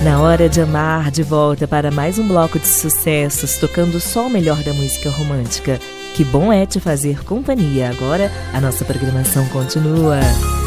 Na Hora de Amar, de volta para mais um bloco de sucessos, tocando só o melhor da música romântica. Que bom é te fazer companhia. Agora a nossa programação continua.